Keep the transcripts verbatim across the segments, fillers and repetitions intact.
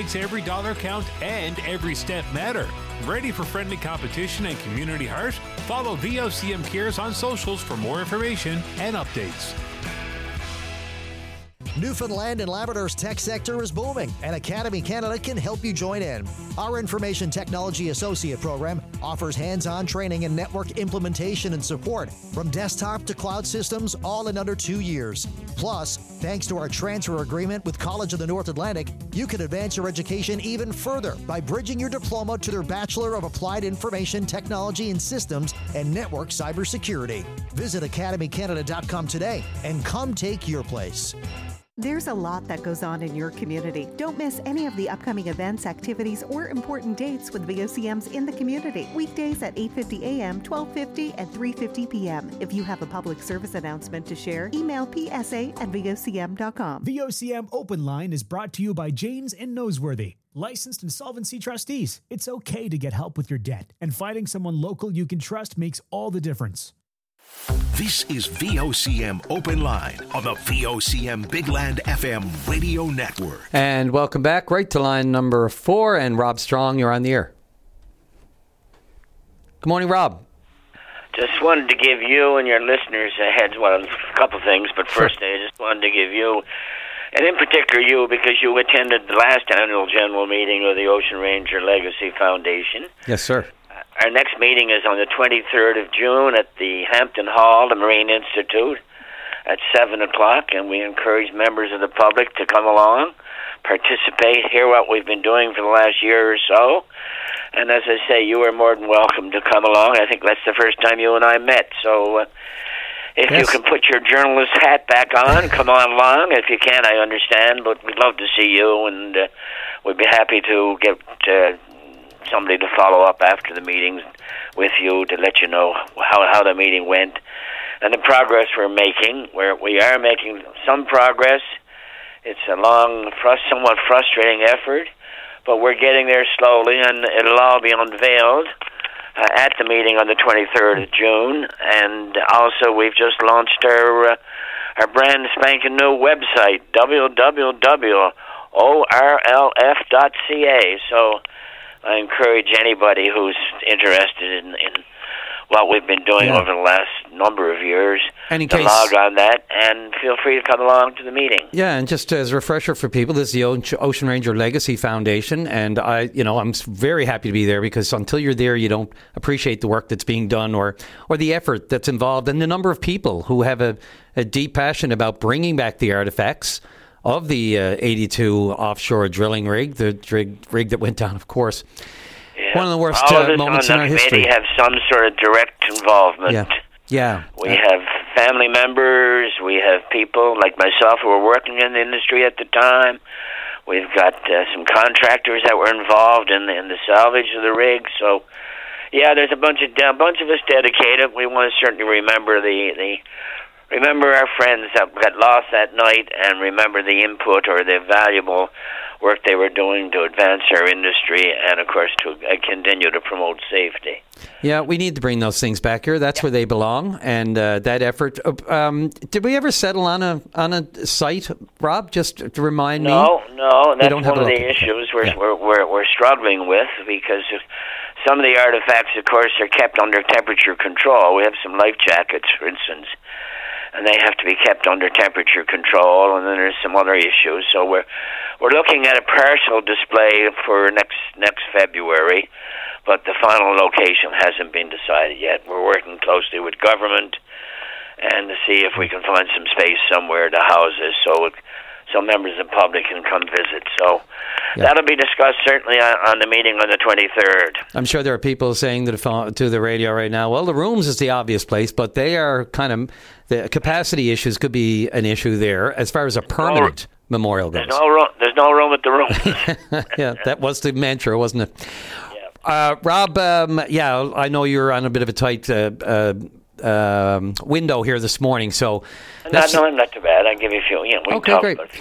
makes every dollar count and every step matter. Ready for friendly competition and community heart? Follow V O C M Cares on socials for more information and updates. Newfoundland and Labrador's tech sector is booming, and Academy Canada can help you join in. Our Information Technology Associate program offers hands-on training in network implementation and support, from desktop to cloud systems, all in under two years. Plus, thanks to our transfer agreement with College of the North Atlantic, you can advance your education even further by bridging your diploma to their Bachelor of Applied Information Technology and Systems and Network Cybersecurity. Visit academy canada dot com today and come take your place. There's a lot that goes on in your community. Don't miss any of the upcoming events, activities, or important dates with V O C Ms in the community. Weekdays at eight fifty a.m., twelve fifty, and three fifty p.m. If you have a public service announcement to share, email p s a at v o c m dot com. V O C M Open Line is brought to you by Janes and Noseworthy, licensed insolvency trustees. It's okay to get help with your debt, and finding someone local you can trust makes all the difference. This is V O C M Open Line on the V O C M Big Land F M radio network. And welcome back right to line number four. And Rob Strong, you're on the air. Good morning, Rob. Just wanted to give you and your listeners a heads, well, a couple things, but first I just wanted to give you, and in particular you, because you attended the last annual general meeting of the Ocean Ranger Legacy Foundation. Yes, sir. Our next meeting is on the twenty-third of June at the Hampton Hall, the Marine Institute, at seven o'clock, and we encourage members of the public to come along, participate, hear what we've been doing for the last year or so. And as I say, you are more than welcome to come along. I think that's the first time you and I met, so uh, if yes. you can put your journalist hat back on, come on along. If you can't, I understand, but we'd love to see you, and uh, we'd be happy to get uh, somebody to follow up after the meeting with you to let you know how, how the meeting went and the progress we're making. Where we are making some progress. It's a long, somewhat frustrating effort, but we're getting there slowly, and it'll all be unveiled uh, at the meeting on the twenty-third of June. And also, we've just launched our uh, our brand spanking new website, w w w dot o r l f dot c a. So I encourage anybody who's interested in, in what we've been doing yeah. over the last number of years and in to case, log on that, and feel free to come along to the meeting. Yeah, and just as a refresher for people, this is the Ocean Ranger Legacy Foundation, and I, you know, I'm very happy to be there, because until you're there, you don't appreciate the work that's being done, or or the effort that's involved, and the number of people who have a, a deep passion about bringing back the artifacts of the uh, eighty-two offshore drilling rig, the rig, rig that went down, of course. Yeah. One of the worst All of uh, us moments on in our the history. have some sort of direct involvement. Yeah, yeah. We uh, have family members. We have people like myself who were working in the industry at the time. We've got uh, some contractors that were involved in the, in the salvage of the rig. So, yeah, there's a bunch of a bunch of us dedicated. We want to certainly remember the the. Remember our friends that got lost that night, and remember the input or the valuable work they were doing to advance our industry and, of course, to uh, continue to promote safety. Yeah, we need to bring those things back here. That's yeah. where they belong, and uh, that effort. Um, did we ever settle on a on a site, Rob? Just to remind no, me. No, no. That's one of the okay. issues we're, yeah. we're we're we're struggling with, because some of the artifacts, of course, are kept under temperature control. We have some life jackets, for instance, and they have to be kept under temperature control, and then there's some other issues. So we're we're looking at a partial display for next next February, but the final location hasn't been decided yet. We're working closely with government and to see if we can find some space somewhere to house this, so it, so members of the public can come visit. So yeah. that'll be discussed certainly on, on the meeting on the twenty-third. I'm sure there are people saying to the, phone, to the radio right now, well, the rooms is the obvious place, but they are kind of, the capacity issues could be an issue there as far as a permanent no, memorial goes. There's no room, there's no room at the room. Yeah, that was the mantra, wasn't it? Yeah. Uh, Rob, um, yeah, I know you're on a bit of a tight uh, uh, um, window here this morning, so not, no, I'm not too bad. I'll give you a few. Yeah, we okay, talk great. about a few things.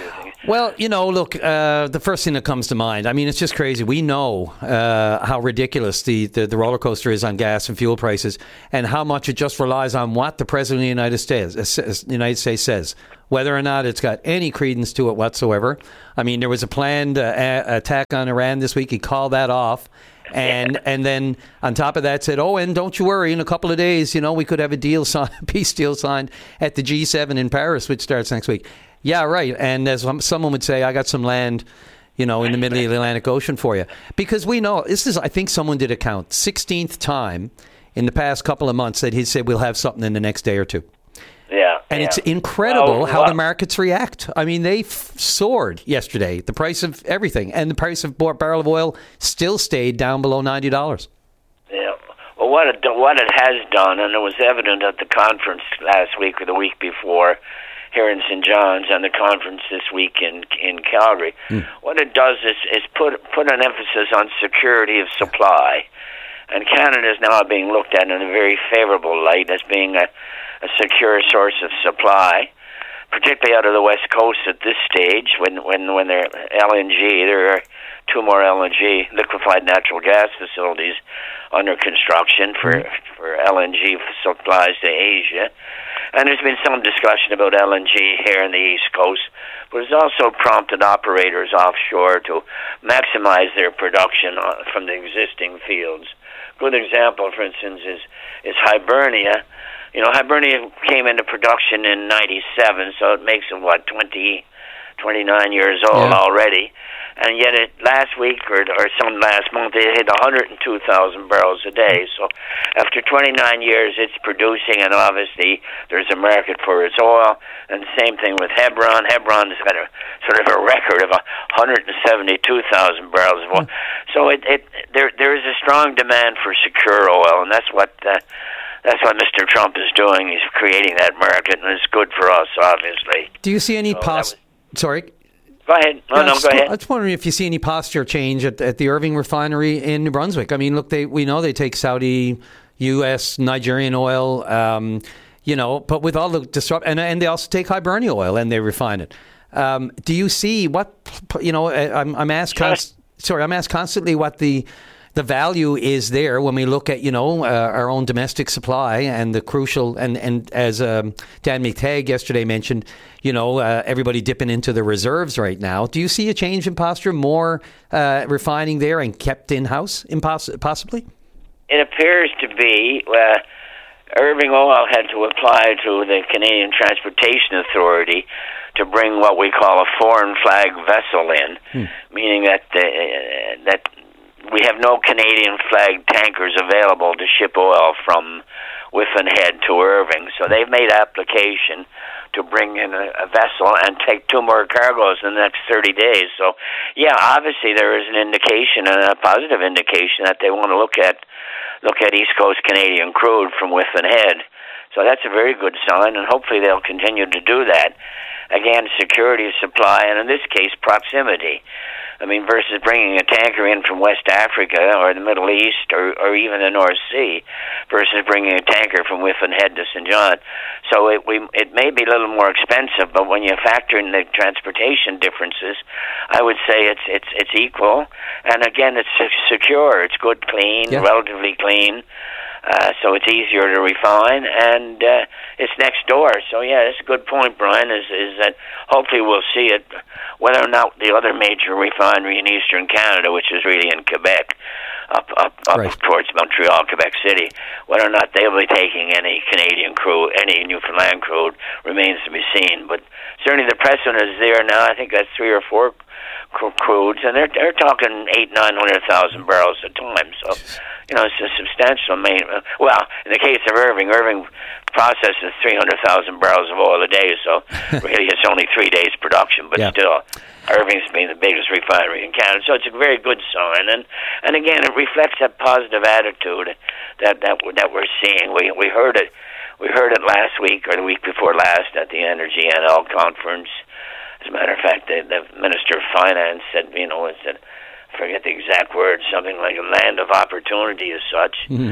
Well, you know, look, uh, the first thing that comes to mind, I mean, it's just crazy. We know uh, how ridiculous the, the, the roller coaster is on gas and fuel prices and how much it just relies on what the President of the United States, uh, the United States says, whether or not it's got any credence to it whatsoever. I mean, there was a planned uh, a- attack on Iran this week. He called that off. And and then on top of that said, oh, and don't you worry, in a couple of days, you know, we could have a deal signed, peace deal signed at the G seven in Paris, which starts next week. Yeah, right. And as someone would say, I got some land, you know, in the middle of the Atlantic Ocean for you. Because we know, this is, I think someone did a count, sixteenth time in the past couple of months that he said we'll have something in the next day or two. Yeah. And yeah. it's incredible well, how well, the markets react. I mean, they f- soared yesterday, the price of everything. And the price of a barrel of oil still stayed down below ninety dollars. Yeah. Well, what it, what it has done, and it was evident at the conference last week or the week before, here in Saint John's, and the conference this week in in Calgary. Mm. What it does is, is put put an emphasis on security of supply, and Canada is now being looked at in a very favorable light as being a, a secure source of supply, particularly out of the West Coast at this stage. When when when they're L N G, there are two more L N G, liquefied natural gas facilities, under construction for mm. for L N G supplies to Asia. And there's been some discussion about L N G here in the East Coast, but it's also prompted operators offshore to maximize their production from the existing fields. Good example, for instance, is is Hibernia. You know, Hibernia came into production in ninety-seven, so it makes it, what, twenty, twenty-nine years old yeah. already. And yet it, last week or, or some last month, it hit one hundred two thousand barrels a day. So after twenty-nine years, it's producing, and obviously there's a market for its oil. And the same thing with Hebron. Hebron has got a sort of a record of one hundred seventy-two thousand barrels of oil. Mm. So it, it there there is a strong demand for secure oil, and that's what uh, that's what Mister Trump is doing. He's creating that market, and it's good for us, obviously. Do you see any so pos? Was- Sorry. Go ahead. No, no, go ahead. I was wondering if you see any posture change at, at the Irving refinery in New Brunswick. I mean, look, they we know they take Saudi, U S, Nigerian oil, um, you know, but with all the disrupt, and and they also take Hibernia oil and they refine it. Um, do you see what, you know, I'm, I'm asked, const- sorry, I'm asked constantly what the the value is there when we look at, you know, uh, our own domestic supply and the crucial, and, and as um, Dan McTagg yesterday mentioned, you know, uh, everybody dipping into the reserves right now. Do you see a change in posture, more uh, refining there and kept in-house, imposs- possibly? It appears to be. Uh, Irving Oil had to apply to the Canadian Transportation Authority to bring what we call a foreign flag vessel in, hmm. meaning that uh, that we have no Canadian flag tankers available to ship oil from Whiffen Head to Irving. So they've made application to bring in a, a vessel and take two more cargoes in the next thirty days. So, yeah, obviously there is an indication, and a positive indication, that they want to look at look at East Coast Canadian crude from Whiffen Head. So that's a very good sign, and hopefully they'll continue to do that. Again, security of supply, and in this case, proximity. I mean, versus bringing a tanker in from West Africa or the Middle East or, or even the North Sea, versus bringing a tanker from Whiffen Head to Saint John. So it we it may be a little more expensive, but when you factor in the transportation differences, I would say it's it's it's equal. And again, it's secure. It's good, clean, yeah. relatively clean. Uh, so it's easier to refine, and uh, it's next door. So yeah, that's a good point, Brian. Is is that hopefully we'll see it, whether or not the other major refinery in eastern Canada, which is really in Quebec, up up up right. towards Montreal, Quebec City, whether or not they'll be taking any Canadian crude, any Newfoundland crude, remains to be seen. But certainly the precedent is there now. I think that's three or four crudes, and they're they're talking eight nine hundred thousand barrels a time. So. You know, it's a substantial main. Well, in the case of Irving, Irving processes three hundred thousand barrels of oil a day, so really it's only three days production, but yeah. still, Irving's being the biggest refinery in Canada, so it's a very good sign. And and again, it reflects that positive attitude that that that we're seeing. We we heard it, we heard it last week or the week before last at the Energy N L conference. As a matter of fact, the, the Minister of Finance said, you know, it said. Forget the exact words, something like a land of opportunity as such. Mm-hmm.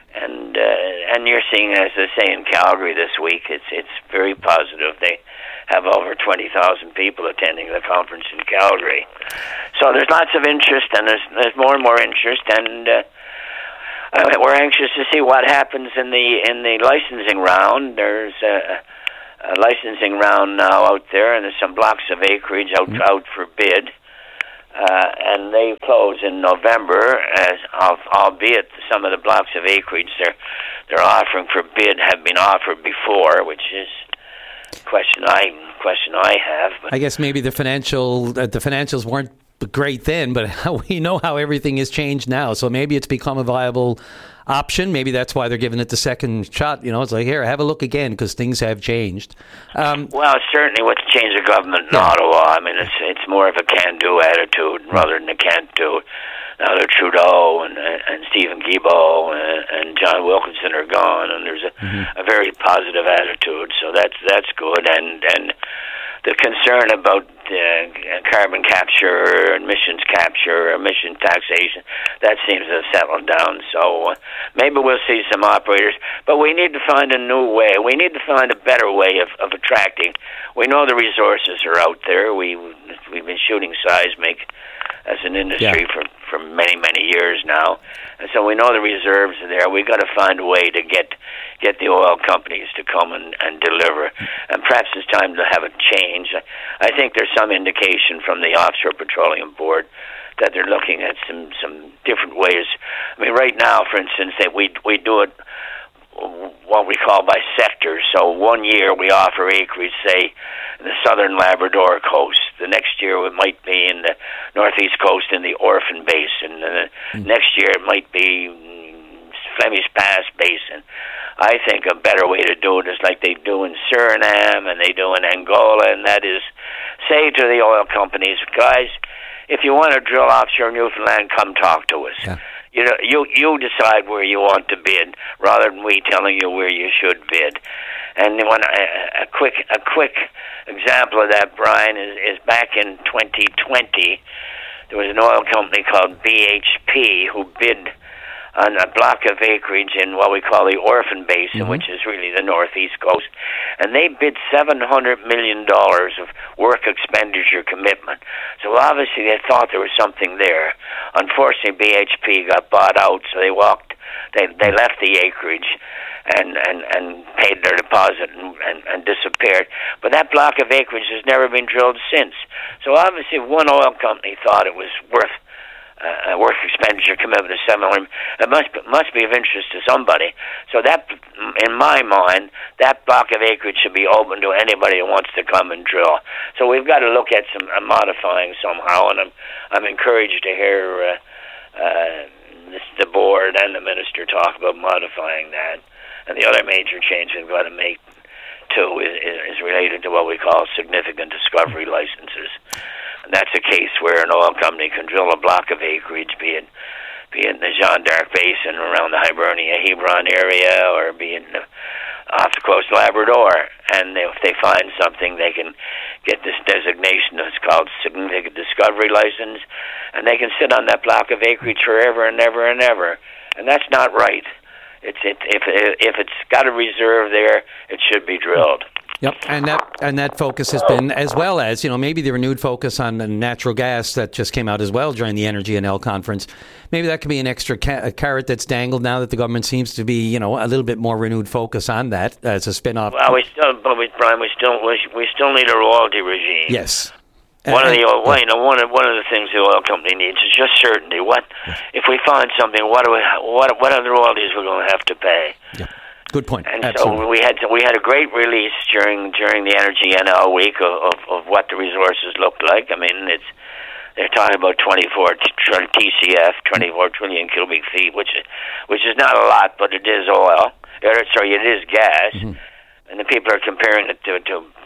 And uh, and you're seeing, as I say, in Calgary this week, it's it's very positive. They have over twenty thousand people attending the conference in Calgary. So there's lots of interest, and there's there's more and more interest, and uh, uh, we're anxious to see what happens in the in the licensing round. There's a, a licensing round now out there, and there's some blocks of acreage out mm-hmm. out for bid. Uh, and they close in November, as of, albeit some of the blocks of acreage they're they're offering for bid have been offered before, which is a question I question I have. But I guess maybe the financial uh, the financials weren't great then, but we know how everything has changed now. So maybe it's become a viable option. Maybe that's why they're giving it the second shot. You know, it's like, here, have a look again, because things have changed. Um, well, certainly with the change of government in yeah. Ottawa, I mean, it's it's more of a can-do attitude rather than a can't-do. Now that Trudeau and and Stephen Guilbeault and, and John Wilkinson are gone, and there's a, mm-hmm. a very positive attitude. So that's that's good. And and the concern about uh, carbon capture, emissions capture, emission taxation, that seems to have settled down. So uh, maybe we'll see some operators, but we need to find a new way. We need to find a better way of, of attracting. We know the resources are out there. We, we've been shooting seismic as an industry yeah. for, for many, many years now. And so we know the reserves are there. We've got to find a way to get get the oil companies to come and, and deliver. And perhaps it's time to have a change. I think there's some indication from the Offshore Petroleum Board that they're looking at some, some different ways. I mean, right now, for instance, that we we do it what we call by sectors. So one year we offer acreage, say, in the southern Labrador coast. The next year it might be in the northeast coast in the Orphan Basin. And the mm. next year it might be Flemish Pass Basin. I think a better way to do it is like they do in Suriname and they do in Angola, and that is say to the oil companies, guys, if you want to drill offshore Newfoundland, come talk to us. Yeah. You know, you you decide where you want to bid, rather than we telling you where you should bid. And when I, a quick a quick example of that, Brian, is, is back in twenty twenty, there was an oil company called B H P who bid on a block of acreage in what we call the Orphan Basin, mm-hmm. which is really the northeast coast, and they bid seven hundred million dollars of work expenditure commitment. So obviously they thought there was something there. Unfortunately, B H P got bought out, so they walked, they they left the acreage and, and, and paid their deposit and, and, and disappeared. But that block of acreage has never been drilled since. So obviously one oil company thought it was worth Uh, work expenditure commitment of seven hundred. It must be, must be of interest to somebody. So that, in my mind, that block of acreage should be open to anybody who wants to come and drill. So we've got to look at some uh, modifying somehow, and I'm I'm encouraged to hear uh, uh, this, the board and the minister talk about modifying that. And the other major change we've got to make too is, is related to what we call significant discovery licenses. And that's a case where an oil company can drill a block of acreage, be it be it in the Jeanne d'Arc Basin around the Hibernia-Hebron area, or be it in the, off the coast of Labrador. And if they find something, they can get this designation that's called significant discovery license, and they can sit on that block of acreage forever and ever and ever. And that's not right. It's it, if if it's got a reserve there, it should be drilled. Yep, and that and that focus has been, as well as, you know, maybe the renewed focus on natural gas that just came out as well during the Energy N L conference. Maybe that could be an extra ca- a carrot that's dangled now that the government seems to be, you know, a little bit more renewed focus on that as a spin-off. Well, we still, but we, Brian, we still we, we still need a royalty regime. Yes. One and, of the well, you know, one of one of the things the oil company needs is just certainty. What if we find something? What do we, what what are the royalties we're going to have to pay? Yeah. Good point. And Absolutely. so we had we had a great release during during the Energy N L week of, of, of what the resources looked like. I mean, it's they're talking about twenty-four T C F, twenty-four trillion cubic feet, which is which is not a lot, but it is oil. Or, sorry, it is gas. Mm-hmm. And the people are comparing it to, to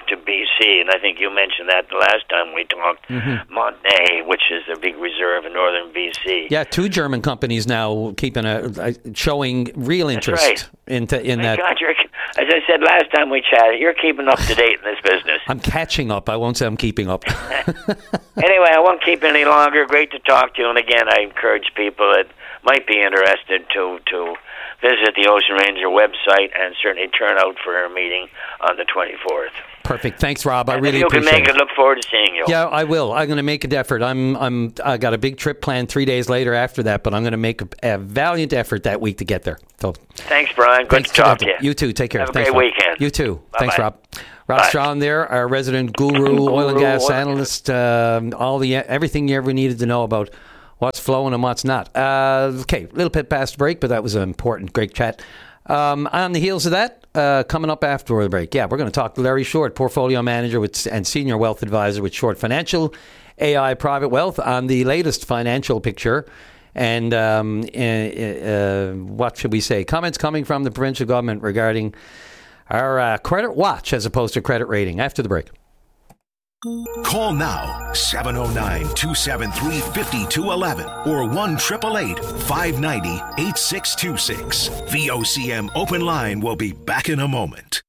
to B C, and I think you mentioned that the last time we talked. Mm-hmm. Montney, which is a big reserve in northern B C. Yeah, two German companies now keeping a, a showing real interest right. into in My that. God, you're, as I said last time we chatted, you're keeping up to date in this business. I'm catching up. I won't say I'm keeping up. Anyway, I won't keep any longer. Great to talk to you, and again, I encourage people that might be interested to to visit the Ocean Ranger website and certainly turn out for our meeting on the twenty-fourth. Perfect. Thanks, Rob. I and really if you appreciate can make it. it. Look forward to seeing you. Yeah, I will. I'm going to make an effort. I'm I'm I got a big trip planned three days later after that, but I'm going to make a, a valiant effort that week to get there. So thanks, Brian. Good to talk to you. You too. Take care. Have a Thanks, great Rob. weekend. You too. Bye-bye. Thanks, Rob. Rob Bye. Strong there, our resident guru, oil and gas analyst, um, all the everything you ever needed to know about what's flowing and what's not. Uh, okay, a little bit past the break, but that was an important, great chat. Um, on the heels of that, uh, coming up after the break, yeah, we're going to talk to Larry Short, portfolio manager with, and senior wealth advisor with Short Financial, A I Private Wealth, on the latest financial picture. And um, uh, uh, what should we say? Comments coming from the provincial government regarding our uh, credit watch as opposed to credit rating after the break. Call now, seven oh nine, two seven three, five two one one or one eight eight eight, five nine zero, eight six two six. V O C M Open Line will be back in a moment.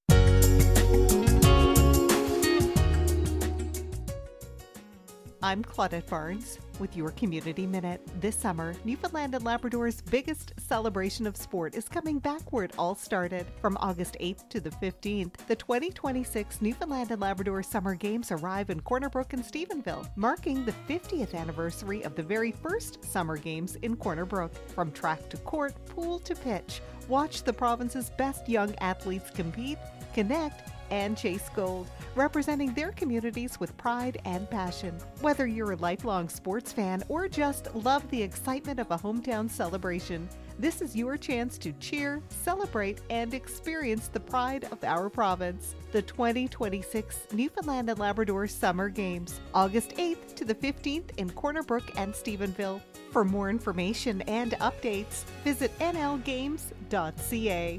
I'm Claudette Barnes with your Community Minute. This summer, Newfoundland and Labrador's biggest celebration of sport is coming back where it all started. From August eighth to the fifteenth, the twenty twenty-six Newfoundland and Labrador Summer Games arrive in Corner Brook and Stephenville, marking the fiftieth anniversary of the very first Summer Games in Corner Brook. From track to court, pool to pitch, watch the province's best young athletes compete, connect, and chase gold, representing their communities with pride and passion. Whether you're a lifelong sports fan or just love the excitement of a hometown celebration, this is your chance to cheer, celebrate, and experience the pride of our province. The twenty twenty-six Newfoundland and Labrador Summer Games, August eighth to the fifteenth in Corner Brook and Stephenville. For more information and updates, visit n l games dot c a.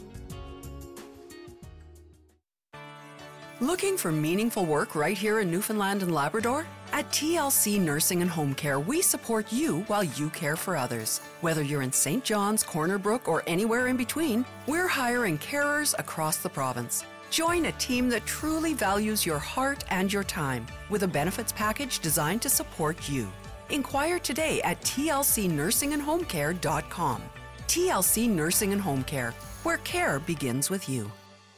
Looking for meaningful work right here in Newfoundland and Labrador? At T L C Nursing and Home Care, we support you while you care for others. Whether you're in Saint John's, Corner Brook, or anywhere in between, we're hiring carers across the province. Join a team that truly values your heart and your time with a benefits package designed to support you. Inquire today at t l c nursing and home care dot com. T L C Nursing and Home Care, where care begins with you.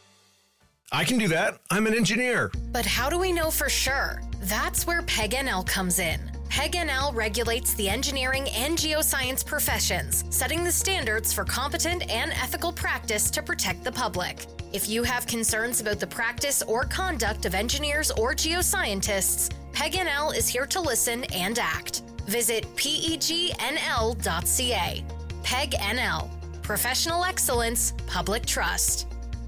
I can do that. I'm an engineer. But how do we know for sure? That's where P E G N L comes in. P E G N L regulates the engineering and geoscience professions, setting the standards for competent and ethical practice to protect the public. If you have concerns about the practice or conduct of engineers or geoscientists, P E G N L is here to listen and act. Visit P E G N L dot C A. P E G N L. Professional excellence, public trust.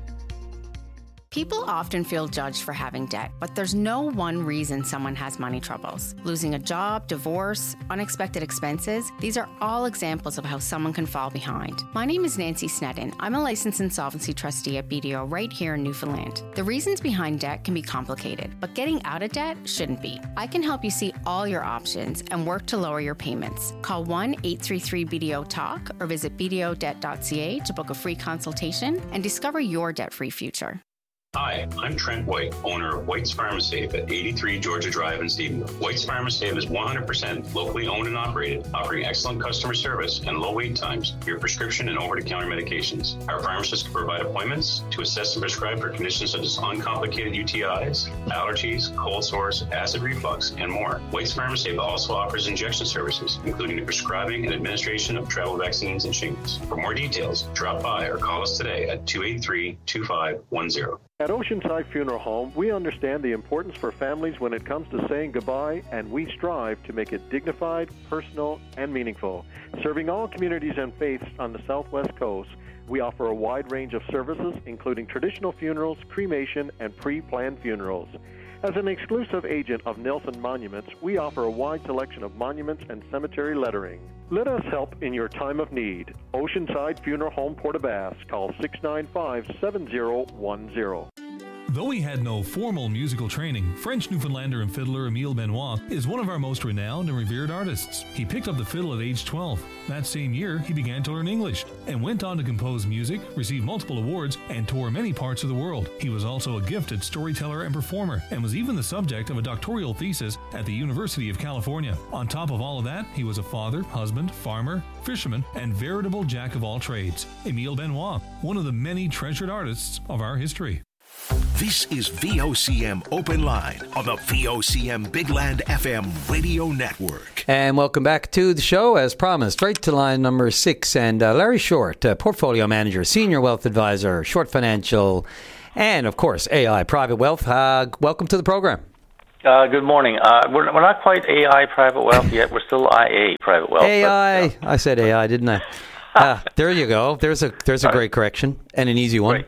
People often feel judged for having debt, but there's no one reason someone has money troubles. Losing a job, divorce, unexpected expenses, these are all examples of how someone can fall behind. My name is Nancy Sneddon. I'm a licensed insolvency trustee at B D O right here in Newfoundland. The reasons behind debt can be complicated, but getting out of debt shouldn't be. I can help you see all your options and work to lower your payments. Call one eight three three B D O talk or visit b d o debt dot c a to book a free consultation and discover your debt-free future. Hi, I'm Trent White, owner of White's Pharmasafe at eighty-three Georgia Drive in Stephenville. White's Pharmasafe is one hundred percent locally owned and operated, offering excellent customer service and low wait times for your prescription and over-the-counter medications. Our pharmacists can provide appointments to assess and prescribe for conditions such as uncomplicated U T Is, allergies, cold sores, acid reflux, and more. White's Pharmasafe also offers injection services, including the prescribing and administration of travel vaccines and shingles. For more details, drop by or call us today at two eight three, two five one zero. At Oceanside Funeral Home, we understand the importance for families when it comes to saying goodbye, and we strive to make it dignified, personal, and meaningful. Serving all communities and faiths on the Southwest Coast, we offer a wide range of services, including traditional funerals, cremation, and pre-planned funerals. As an exclusive agent of Nelson Monuments, we offer a wide selection of monuments and cemetery lettering. Let us help in your time of need. Oceanside Funeral Home, Port-aux-Basques. Call six nine five, seven zero one zero. Though he had no formal musical training, French Newfoundlander and fiddler Emile Benoit is one of our most renowned and revered artists. He picked up the fiddle at age twelve. That same year, he began to learn English and went on to compose music, receive multiple awards, and tour many parts of the world. He was also a gifted storyteller and performer, and was even the subject of a doctoral thesis at the University of California. On top of all of that, he was a father, husband, farmer, fisherman, and veritable jack of all trades. Emile Benoit, one of the many treasured artists of our history. This is V O C M Open Line on the V O C M Big Land F M radio network. And welcome back to the show, as promised. Right to line number six. And uh, Larry Short, uh, Portfolio Manager, Senior Wealth Advisor, Short Financial, and, of course, A I Private Wealth. Uh, welcome to the program. Uh, good morning. Uh, we're, we're not quite A I Private Wealth yet. We're still I A Private Wealth. A I. But, uh, I said A I, didn't I? Ah, there you go. There's a there's a great correction and an easy one.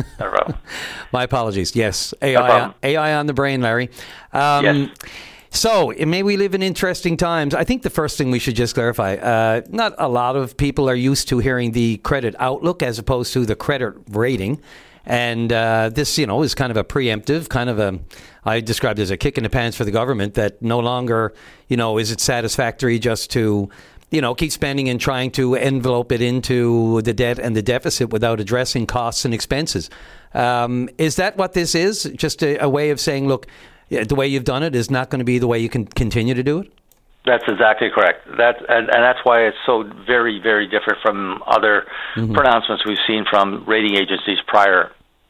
My apologies. Yes, A I no A I on the brain, Larry. Um, yes. So, may we live in interesting times? I think the first thing we should just clarify, uh, not a lot of people are used to hearing the credit outlook as opposed to the credit rating. And uh, this, you know, is kind of a preemptive, kind of a, I described it as a kick in the pants for the government that no longer, you know, is it satisfactory just to, you know, keep spending and trying to envelope it into the debt and the deficit without addressing costs and expenses. Um, is that what this is? Just a, a way of saying, look, the way you've done it is not going to be the way you can continue to do it? That's exactly correct. That and, and that's why it's so very, very different from other mm-hmm. pronouncements we've seen from rating agencies prior.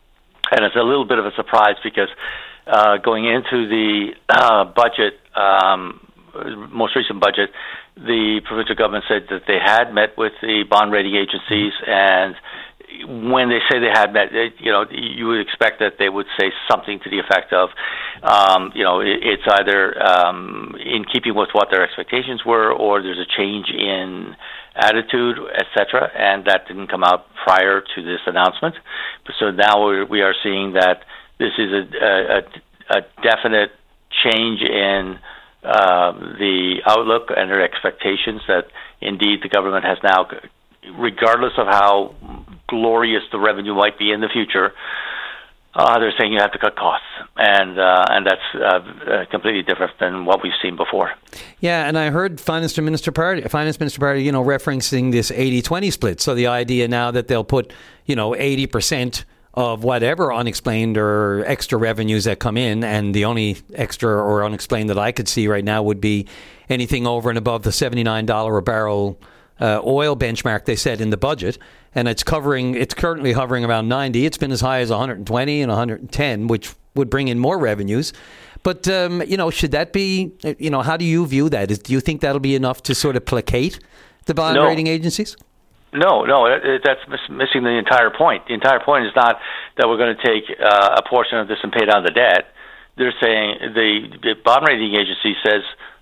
And it's a little bit of a surprise because uh, going into the uh, budget, um, most recent budget, the provincial government said that they had met with the bond rating agencies, and when they say they had met, it, you know, you would expect that they would say something to the effect of, um, you know, it, it's either um, in keeping with what their expectations were, or there's a change in attitude, et cetera, and that didn't come out prior to this announcement. So now we're, we are seeing that this is a, a, a definite change in uh, the outlook and their expectations that indeed the government has now, regardless of how glorious the revenue might be in the future, uh, they're saying you have to cut costs, and uh, and that's uh, completely different than what we've seen before. Yeah, and I heard Finance Minister Party, Finance Minister Party, you know, referencing this eighty twenty split. So the idea now that they'll put, you know, eighty percent of whatever unexplained or extra revenues that come in, and the only extra or unexplained that I could see right now would be anything over and above the seventy-nine dollars a barrel uh, oil benchmark they set in the budget. And it's covering, it's currently hovering around ninety. It's been as high as one hundred twenty and one hundred ten, which would bring in more revenues. But, um, you know, should that be, you know, how do you view that? Is, do you think that'll be enough to sort of placate the bond no. rating agencies? No, no, it, it, that's miss, missing the entire point. The entire point is not that we're going to take uh, a portion of this and pay down the debt. They're saying, the, the bond rating agency says,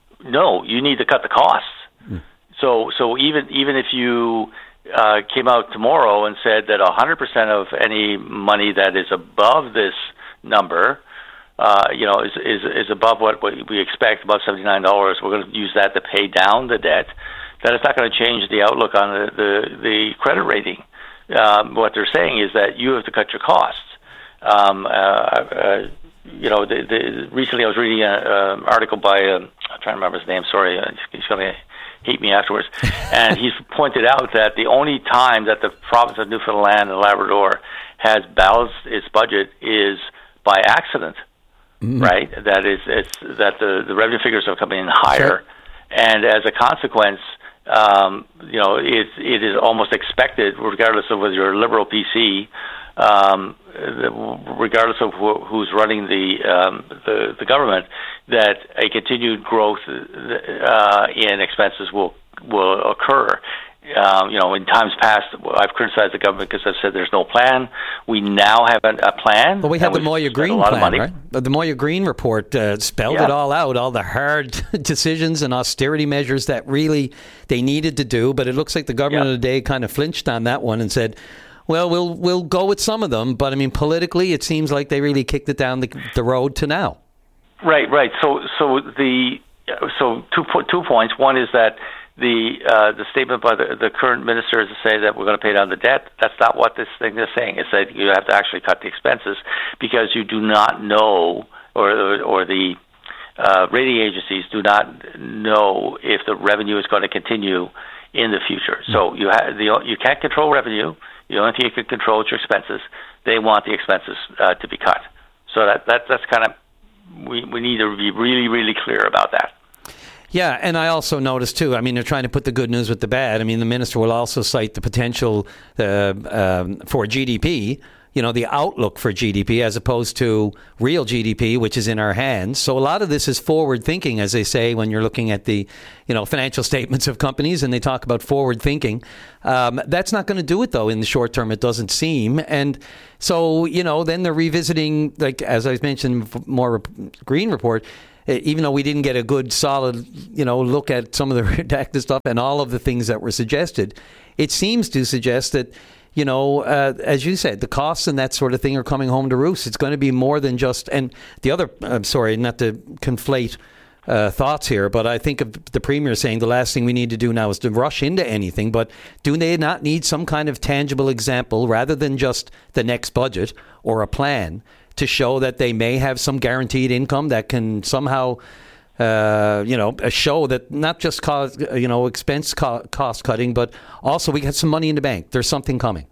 no, you need to cut the costs. Mm. So, so even even if you uh, came out tomorrow and said that one hundred percent of any money that is above this number, uh, you know, is, is is above what we expect, above seventy-nine dollars, we're going to use that to pay down the debt. That is not going to change the outlook on the, the, the credit rating. Um, what they're saying is that you have to cut your costs. Um, uh, uh, you know, the, the, recently I was reading an article by, uh, I'm trying to remember his name, sorry, uh, he's going to hate me afterwards. And he's pointed out that the only time that the province of Newfoundland and Labrador has balanced its budget is by accident, mm-hmm. right? That is, it's that the, the revenue figures are coming in higher. Sure. And as a consequence, um, you know, it, it is almost expected, regardless of whether you're a Liberal P C, um, regardless of who, who's running the, um, the the government, that a continued growth uh, in expenses will will occur. Um, you know, in times past, I've criticized the government because I've said there's no plan. We now have a, a plan. Well, we had the Moya Green plan, right? The Moya Green report uh, spelled yeah. it all out, all the hard decisions and austerity measures that really they needed to do. But it looks like the government yeah. of the day kind of flinched on that one and said, well, we'll we'll go with some of them. But, I mean, politically, it seems like they really kicked it down the, the road to now. Right, right. So, so the so two two points. One is that the uh, the statement by the, the current minister is to say that we're going to pay down the debt. That's not what this thing is saying. It's that you have to actually cut the expenses because you do not know, or or, or the uh, rating agencies do not know if the revenue is going to continue in the future. So you have the you can't control revenue. The only thing you can control is your expenses. They want the expenses uh, to be cut. So that, that that's kind of we we need to be really really clear about that. Yeah, and I also noticed, too, I mean, they're trying to put the good news with the bad. I mean, the minister will also cite the potential uh, um, for G D P, you know, the outlook for G D P as opposed to real G D P, which is in our hands. So a lot of this is forward thinking, as they say, when you're looking at the, you know, financial statements of companies and they talk about forward thinking. Um, that's not going to do it, though, in the short term, it doesn't seem. And so, you know, then they're revisiting, like, as I mentioned, more Green Report, even though we didn't get a good, solid, you know, look at some of the redacted stuff and all of the things that were suggested, it seems to suggest that, you know, uh, as you said, the costs and that sort of thing are coming home to roost. It's going to be more than just, and the other, I'm sorry, not to conflate uh, thoughts here, but I think of the Premier saying the last thing we need to do now is to rush into anything, but do they not need some kind of tangible example rather than just the next budget or a plan to show that they may have some guaranteed income that can somehow, uh, you know, show that not just cause, you know, expense co- cost cutting, but also we got some money in the bank. There's something coming.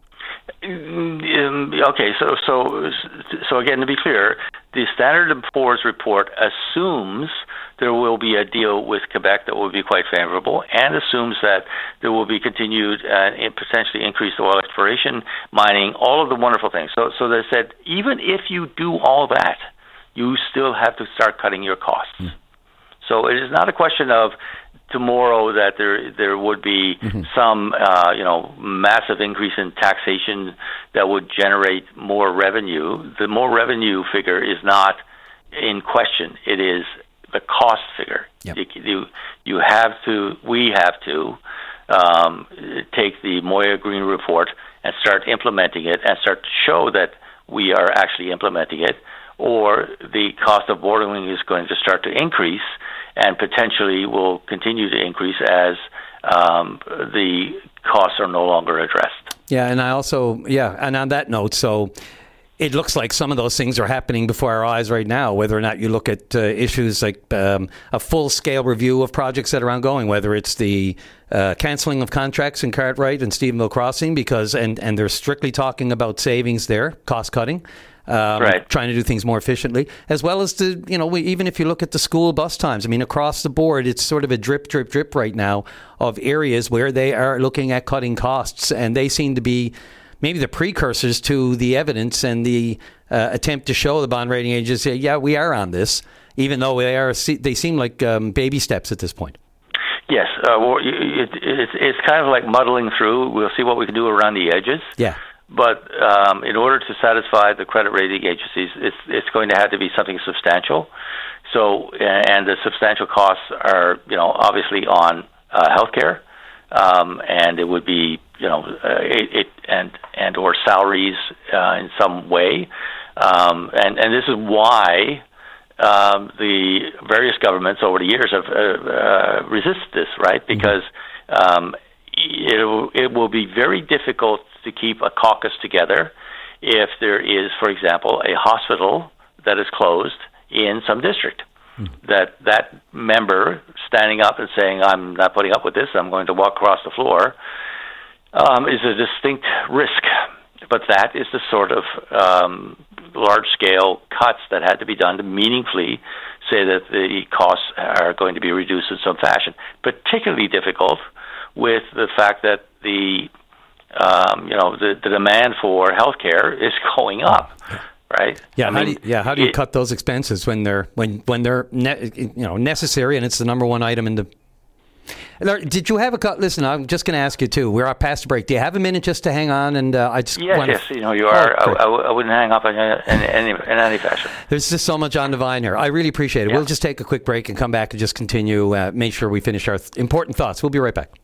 Um, okay, so so so again, to be clear, the Standard and Poor's report assumes there will be a deal with Quebec that will be quite favorable, and assumes that there will be continued uh, potentially increased oil exploration, mining, all of the wonderful things. So, so they said even if you do all that, you still have to start cutting your costs. Mm. So it is not a question of tomorrow that there there would be mm-hmm. some uh, you know massive increase in taxation that would generate more revenue. The more revenue figure is not in question. It is the cost figure. Yep. You, you you have to. We have to um, take the Moya Green Report and start implementing it, and start to show that we are actually implementing it, or the cost of borrowing is going to start to increase, and potentially will continue to increase as um, the costs are no longer addressed. Yeah, and I also, yeah, and on that note, so it looks like some of those things are happening before our eyes right now, whether or not you look at uh, issues like um, a full-scale review of projects that are ongoing, whether it's the uh, cancelling of contracts in Cartwright and Stephenville Crossing, because and, and they're strictly talking about savings there, cost-cutting. Um, right. Trying to do things more efficiently, as well as the, you know, we, even if you look at the school bus times, I mean, across the board, it's sort of a drip, drip, drip right now of areas where they are looking at cutting costs, and they seem to be maybe the precursors to the evidence and the uh, attempt to show the bond rating agency, yeah, we are on this, even though they are, they seem like um, baby steps at this point. Yes, uh, well, it, it, it's kind of like muddling through. We'll see what we can do around the edges. Yeah. But um, in order to satisfy the credit rating agencies, it's it's going to have to be something substantial. So, and the substantial costs are, you know, obviously on uh, healthcare, um, and it would be, you know, uh, it, it and and or salaries uh, in some way, um, and and this is why um, the various governments over the years have uh, uh, resisted this, right? Because um, it it will be very difficult to keep a caucus together if there is, for example, a hospital that is closed in some district. Mm. That that member standing up and saying, I'm not putting up with this, I'm going to walk across the floor, um, is a distinct risk. But that is the sort of um, large-scale cuts that had to be done to meaningfully say that the costs are going to be reduced in some fashion. Particularly difficult with the fact that the Um, you know, the, the demand for healthcare is going up, right? Yeah, I how mean, do you, yeah. How do you it, cut those expenses when they're when when they're ne- you know necessary and it's the number one item in the? Did you have a cut? Listen, I'm just going to ask you too. We're up past the break. Do you have a minute just to hang on? And uh, I just yes, wanna... yes. You know, you are. Oh, I, I, I wouldn't hang up in any in any fashion. There's just so much on the vine here. I really appreciate it. Yeah. We'll just take a quick break and come back and just continue. Uh, make sure we finish our th- important thoughts. We'll be right back.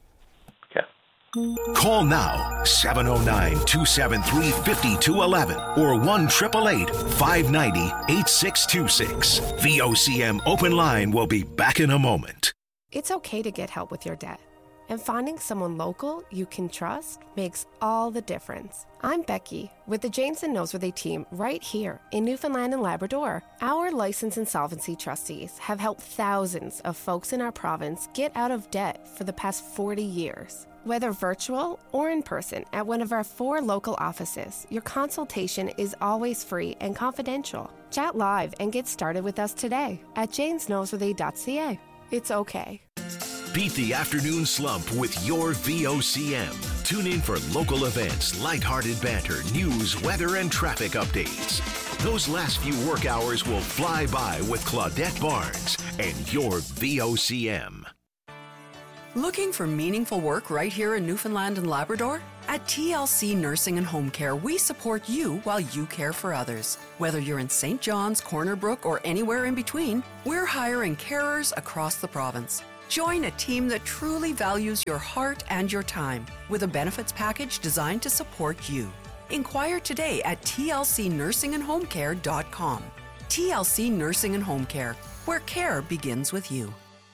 Call now, seven oh nine, two seven three, five two one one or one eight eight eight, five nine zero, eight six two six. V O C M Open Line will be back in a moment. It's okay to get help with your debt. And finding someone local you can trust makes all the difference. I'm Becky with the James and Noseworthy team right here in Newfoundland and Labrador. Our license insolvency trustees have helped thousands of folks in our province get out of debt for the past forty years. Whether virtual or in person at one of our four local offices, your consultation is always free and confidential. Chat live and get started with us today at james noseworthy dot c a. It's okay. Beat the afternoon slump with your V O C M. Tune in for local events, lighthearted banter, news, weather, and traffic updates. Those last few work hours will fly by with Claudette Barnes and your V O C M. Looking for meaningful work right here in Newfoundland and Labrador? At T L C Nursing and Home Care, we support you while you care for others. Whether you're in Saint John's, Corner Brook, or anywhere in between, we're hiring carers across the province. Join a team that truly values your heart and your time with a benefits package designed to support you. Inquire today at T L C nursing and home care dot com. T L C Nursing and Home Care, where care begins with you.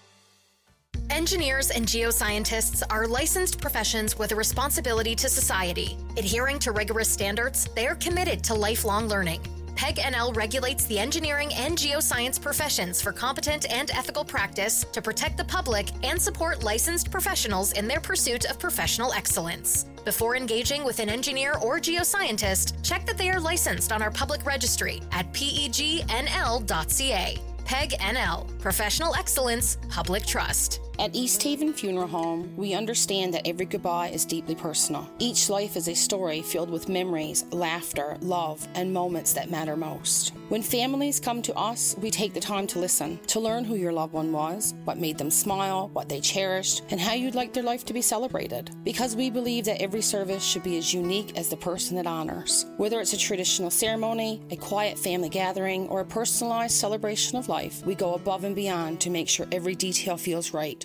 Engineers and geoscientists are licensed professions with a responsibility to society. Adhering to rigorous standards, they are committed to lifelong learning. PEG N L regulates the engineering and geoscience professions for competent and ethical practice to protect the public and support licensed professionals in their pursuit of professional excellence. Before engaging with an engineer or geoscientist, check that they are licensed on our public registry at P E G N L dot C A. PEG N L, Professional Excellence, Public Trust. At East Haven Funeral Home, we understand that every goodbye is deeply personal. Each life is a story filled with memories, laughter, love, and moments that matter most. When families come to us, we take the time to listen, to learn who your loved one was, what made them smile, what they cherished, and how you'd like their life to be celebrated. Because we believe that every service should be as unique as the person it honors. Whether it's a traditional ceremony, a quiet family gathering, or a personalized celebration of life, we go above and beyond to make sure every detail feels right.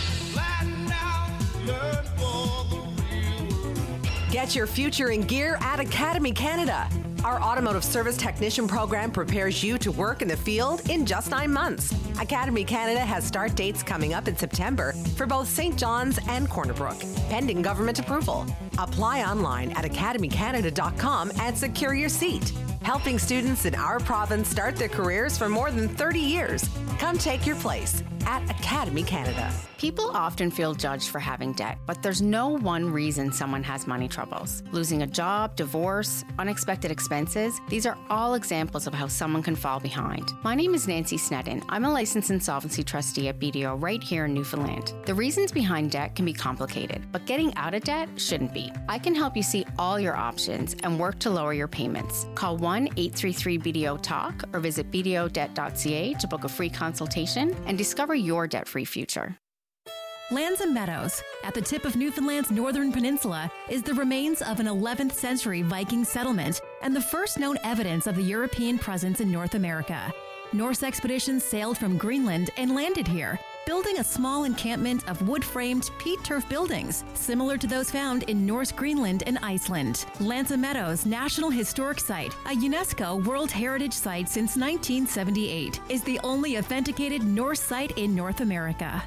Get your future in gear at Academy Canada. Our automotive service technician program prepares you to work in the field in just nine months. Academy Canada has start dates coming up in September for both Saint John's and Corner Brook, pending government approval. Apply online at academy canada dot com and secure your seat. Helping students in our province start their careers for more than thirty years. Come take your place at Academy Canada. People often feel judged for having debt, but there's no one reason someone has money troubles. Losing a job, divorce, unexpected expenses, these are all examples of how someone can fall behind. My name is Nancy Snedden. I'm a licensed insolvency trustee at B D O right here in Newfoundland. The reasons behind debt can be complicated, but getting out of debt shouldn't be. I can help you see all your options and work to lower your payments. Call one eight three three B D O talk or visit b d o debt dot c a to book a free consultation and discover your debt-free future. Lands and Meadows, at the tip of Newfoundland's northern peninsula, is the remains of an eleventh century Viking settlement and the first known evidence of the European presence in North America. Norse expeditions sailed from Greenland and landed here, building a small encampment of wood-framed peat turf buildings, similar to those found in Norse Greenland and Iceland. Lanza Meadows National Historic Site, a UNESCO World Heritage Site since nineteen seventy-eight, is the only authenticated Norse site in North America.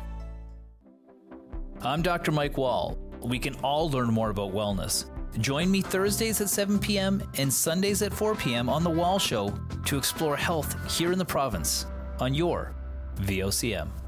I'm Doctor Mike Wall. We can all learn more about wellness. Join me Thursdays at seven p.m. and Sundays at four p.m. on The Wall Show to explore health here in the province on your V O C M.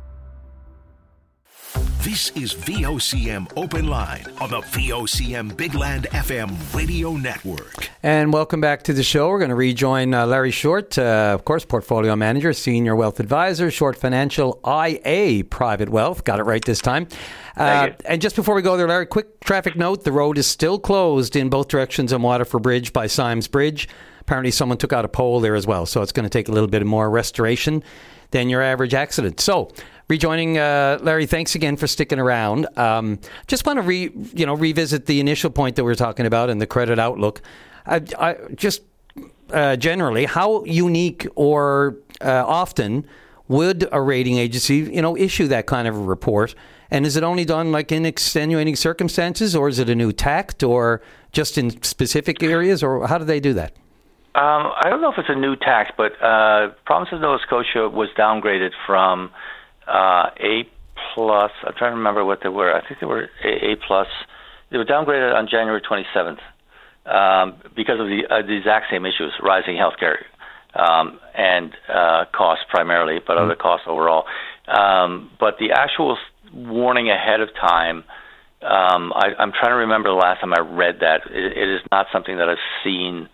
This is V O C M Open Line on the V O C M Big Land F M radio network. And welcome back to the show. We're going to rejoin uh, Larry Short, uh, of course, Portfolio Manager, Senior Wealth Advisor, Short Financial I A Private Wealth. Got it right this time. Uh, and just before we go there, Larry, quick traffic note. The road is still closed in both directions on Waterford Bridge by Symes Bridge. Apparently someone took out a pole there as well, so it's going to take a little bit more restoration than your average accident. So, rejoining uh, Larry, thanks again for sticking around. Um, just want to re, you know, revisit the initial point that we were talking about and the credit outlook. I, I, just uh, generally, how unique or uh, often would a rating agency, you know, issue that kind of a report? And is it only done like in extenuating circumstances, or is it a new tact, or just in specific areas, or how do they do that? Um, I don't know if it's a new tax, but uh, Province of Nova Scotia was downgraded from uh, A plus. I'm trying to remember what they were. I think they were A, A plus. They were downgraded on January twenty-seventh um, because of the, uh, the exact same issues: rising healthcare um, and uh, costs primarily, but mm-hmm. other costs overall. Um, but the actual warning ahead of time. Um, I, I'm trying to remember the last time I read that. It, it is not something that I've seen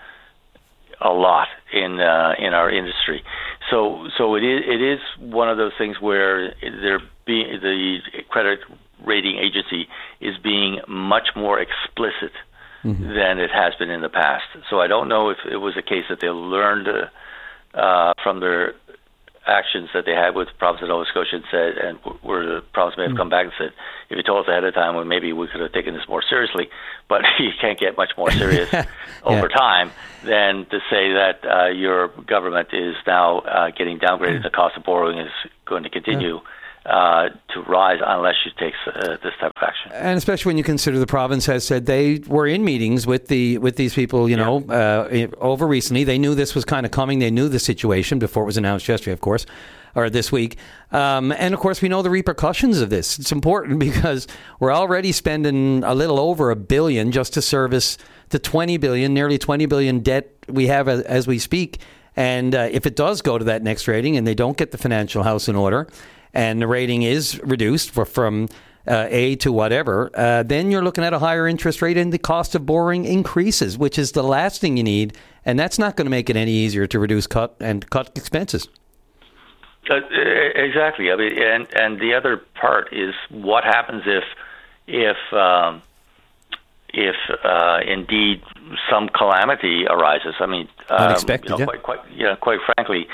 a lot in uh, in our industry. So so it is it is one of those things where there be the credit rating agency is being much more explicit mm-hmm. than it has been in the past. So I don't know if it was a case that they learned uh, from their actions that they had with the province of Nova Scotia and said, and where the province may have come back and said, if you told us ahead of time, well, maybe we could have taken this more seriously, but you can't get much more serious yeah. over time than to say that uh, your government is now uh, getting downgraded. Mm. The cost of borrowing is going to continue yeah. uh, to rise unless you take uh, this type of action. And especially when you consider the province has said they were in meetings with the with these people, you know, yeah. uh, over recently. They knew this was kind of coming. They knew the situation before it was announced yesterday, of course, or this week. Um, and, of course, we know the repercussions of this. It's important because we're already spending a little over a billion just to service the twenty billion, nearly twenty billion debt we have as, as we speak. And uh, if it does go to that next rating and they don't get the financial house in order and the rating is reduced for, from uh, A to whatever, uh, then you're looking at a higher interest rate and the cost of borrowing increases, which is the last thing you need. And that's not going to make it any easier to reduce cut and cut expenses. Uh, exactly. I mean, and and the other part is what happens if if um, if uh, indeed some calamity arises. I mean, um, unexpected. You know, yeah. quite, quite, you know, quite frankly,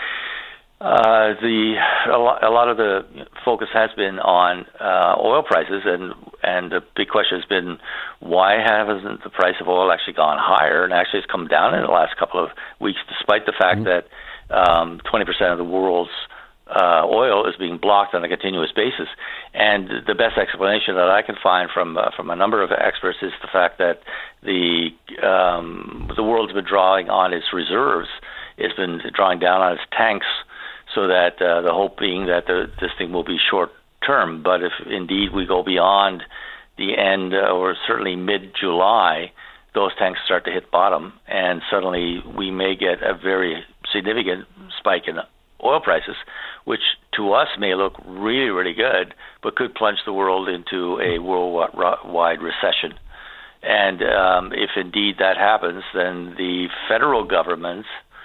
uh, the a lot, a lot of the focus has been on uh, oil prices, and and the big question has been why hasn't the price of oil actually gone higher? And actually, it's come down in the last couple of weeks, despite the fact mm-hmm. that um, twenty percent of the world's Uh, oil is being blocked on a continuous basis, and the best explanation that I can find from uh, from a number of experts is the fact that the um, the world's been drawing on its reserves, it's been drawing down on its tanks, so that uh, the hope being that the, this thing will be short term. But if indeed we go beyond the end, uh, or certainly mid-July, those tanks start to hit bottom, and suddenly we may get a very significant spike in oil prices, which to us may look really, really good, but could plunge the world into a worldwide recession. And um, if indeed that happens, then the federal government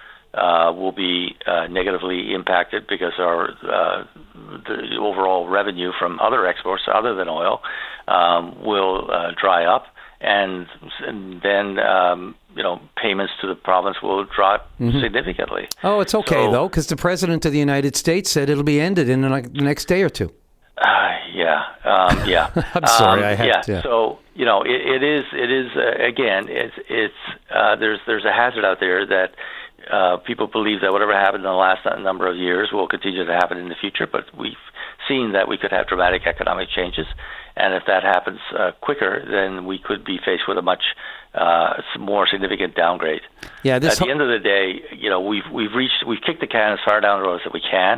uh, will be uh, negatively impacted because our uh, the overall revenue from other exports other than oil um, will uh, dry up. And, and then, um, you know, payments to the province will drop mm-hmm. significantly. Oh, it's okay, so, though, because the President of the United States said it'll be ended in the, like, the next day or two. Uh, yeah, um, yeah. I'm sorry, um, I have yeah. to. Yeah. So, you know, it, it is, it is uh, again, it's, it's uh, there's, there's a hazard out there that uh, people believe that whatever happened in the last number of years will continue to happen in the future, but we've seen that we could have dramatic economic changes. And if that happens uh, quicker, then we could be faced with a much uh, more significant downgrade. Yeah, this At the ho- end of the day, you know, we've we've reached we've kicked the can as far down the road as we can,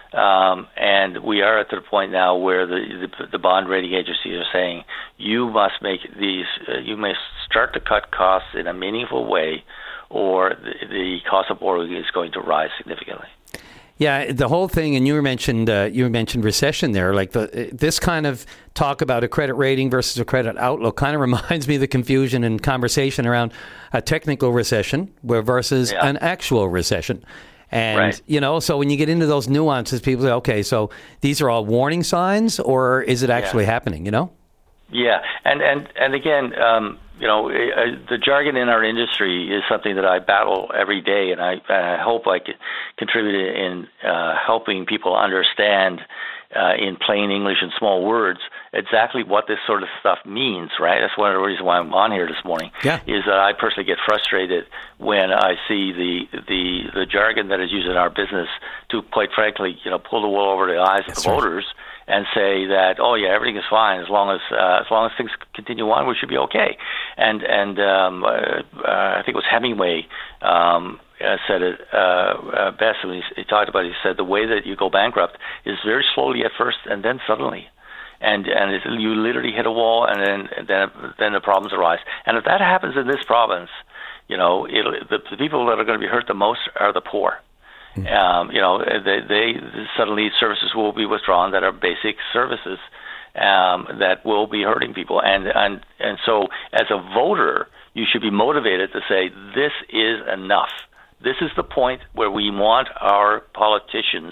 um, and we are at the point now where the, the the bond rating agencies are saying you must make these uh, you must start to cut costs in a meaningful way, or the, the cost of borrowing is going to rise significantly. Yeah, the whole thing, and you mentioned uh, you mentioned recession there. Like the this kind of talk about a credit rating versus a credit outlook kind of reminds me of the confusion and conversation around a technical recession versus yeah. an actual recession. And right. you know, so when you get into those nuances, people say, "Okay, so these are all warning signs, or is it actually yeah. happening?" You know? Yeah, and and and again. Um, You know, uh, the jargon in our industry is something that I battle every day, and I, I hope I could contribute in uh, helping people understand uh, in plain English and small words exactly what this sort of stuff means, right? That's one of the reasons why I'm on here this morning, yeah. is that I personally get frustrated when I see the, the, the jargon that is used in our business to, quite frankly, you know, pull the wool over the eyes That's of the right. voters and say that, oh yeah, everything is fine as long as uh, as long as things continue on, we should be okay. And and um, uh, uh, I think it was Hemingway um, uh, said it uh, uh, best when he, he talked about it. He said the way that you go bankrupt is very slowly at first and then suddenly. And and it's, you literally hit a wall, and then and then then the problems arise. And if that happens in this province, you know, it'll, the, the people that are going to be hurt the most are the poor. Mm-hmm. Um, you know, they, they suddenly services will be withdrawn that are basic services um, that will be hurting people. And and and so, as a voter, you should be motivated to say this is enough. This is the point where we want our politicians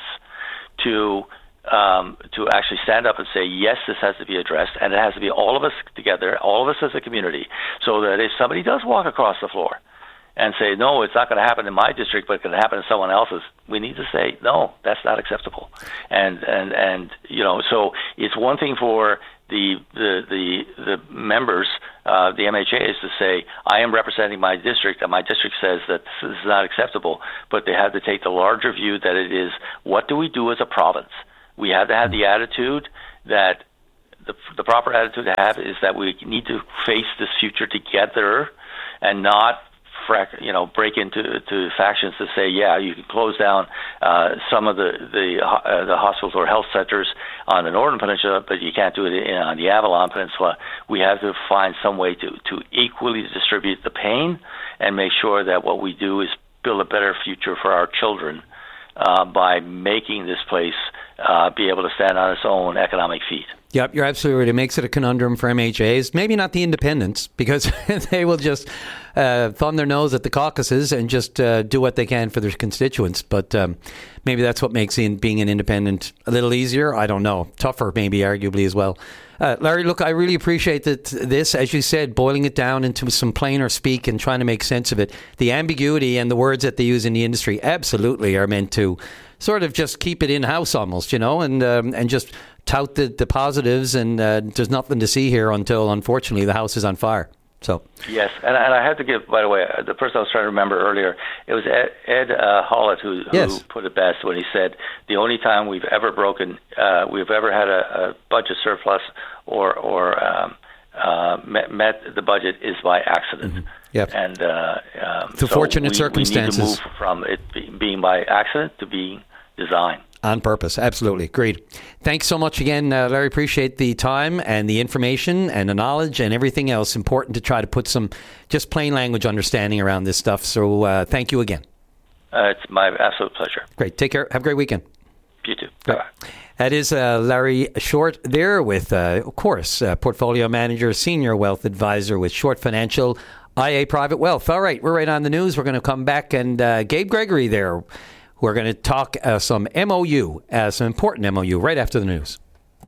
to. Um, to actually stand up and say, yes, this has to be addressed, and it has to be all of us together, all of us as a community, so that if somebody does walk across the floor and say, no, it's not going to happen in my district, but it's going to happen in someone else's, we need to say, no, that's not acceptable. And, and, and you know, so it's one thing for the the the, the members, uh, the M H As, to say, I am representing my district, and my district says that this is not acceptable, but they have to take the larger view that it is, what do we do as a province? We have to have the attitude that the, the proper attitude to have is that we need to face this future together and not, frac, you know, break into to factions to say, yeah, you can close down uh, some of the the, uh, the hospitals or health centers on the Northern Peninsula, but you can't do it in, on the Avalon Peninsula. We have to find some way to, to equally distribute the pain and make sure that what we do is build a better future for our children uh, by making this place Uh, be able to stand on its own economic feet. Yep, you're absolutely right. It makes it a conundrum for M H As. Maybe not the independents, because they will just uh, thumb their nose at the caucuses and just uh, do what they can for their constituents. But um, maybe that's what makes being an independent a little easier. I don't know. Tougher, maybe, arguably, as well. Uh, Larry, look, I really appreciate that this, as you said, boiling it down into some plainer speak and trying to make sense of it. The ambiguity and the words that they use in the industry absolutely are meant to sort of just keep it in-house almost, you know, and um, and just tout the, the positives, and uh, there's nothing to see here until, unfortunately, the house is on fire. So yes, and, and I have to give, by the way, the person I was trying to remember earlier, it was Ed, Ed uh, Hollett who, who yes. put it best when he said, the only time we've ever broken, uh, we've ever had a, a budget surplus or, or um, uh, met, met the budget is by accident. Mm-hmm. Yep. And uh, um, the so fortunate we, circumstances. We need to move from it being by accident to being design. On purpose. Absolutely. Agreed. Thanks so much again, uh, Larry. Appreciate the time and the information and the knowledge and everything else. Important to try to put some just plain language understanding around this stuff. So uh, thank you again. Uh, it's my absolute pleasure. Great. Take care. Have a great weekend. You too. Bye-bye. That is uh, Larry Short there with, uh, of course, uh, Portfolio Manager, Senior Wealth Advisor with Short Financial, I A Private Wealth. All right. We're right on the news. We're going to come back, and uh, Gabe Gregory there. We're going to talk uh, some M O U, uh, some important M O U, right after the news.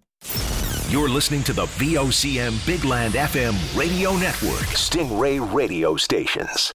You're listening to the V O C M Big Land F M radio network. Stingray radio stations.